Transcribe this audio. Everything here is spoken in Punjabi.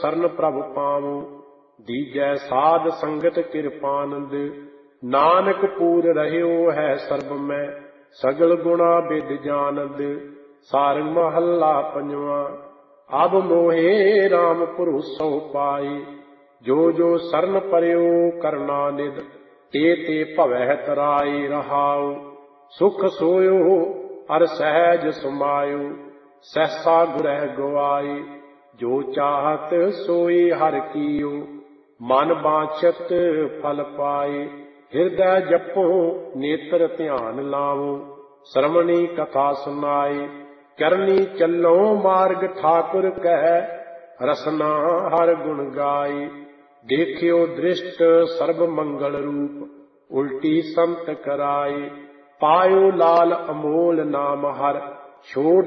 ਸਰਨ ਪ੍ਰਭ ਪਾਵੋ। ਦੀਜੈ ਸਾਧ ਸੰਗਤ ਕਿਰਪਾਨੰਦ, ਨਾਨਕ ਪੂਰ ਰਹਿਓ ਹੈ ਸਰਬ ਮੈਂ, ਸਗਲ ਗੁਣਾ ਬਿਦ ਜਾਨਦ। ਸਾਰੰਗ ਮਹੱਲਾ ਪੰਜਵਾਂ। ਅਬ ਮੋਹੇ ਰਾਮ ਭਰੋਸੋ ਪਾਈ, ਜੋ ਜੋ ਸਰਨ ਪਰਿਓ ਕਰਨਾ ਨਿਦ, ਤੇ ਤੇ ਭਵਹਿ ਤਰਾਈ ਰਹਾਉ। ਸੁਖ ਸੋਇਓ ਅਰ ਸਹਿਜ ਸਮਾਇਓ, ਸਹਿਸਾ ਗੁਰਹਿ ਗਵਾਈ। ਜੋ ਚਾਹਤ ਸੋਈ ਹਰਿ ਕੀਓ, ਮਨ ਬਾਛਤ ਫਲ ਪਾਏ। ਹਿਰਦੈ ਜਪੋ ਨੇਤਰ ਧਿਆਨ ਲਾਵੋ, ਸ਼ਰਵਣੀ ਕਥਾ ਸੁਨਾਈ। ਕਰਨੀ ਚੱਲੋ ਮਾਰਗ ਠਾਕੁਰ ਕੈ, ਰਸਨਾ ਹਰ ਗੁਣ ਗਾਈ। ਦੇਖਿਓ ਦ੍ਰਿਸ਼ਟ ਸਰਬ ਮੰਗਲ ਰੂਪ, ਉਲਟੀ ਸੰਤ ਕਰਾਈ। ਪਾਇਓ ਲਾਲ ਅਮੋਲ ਨਾਮ ਹਰ, ਛੋੜ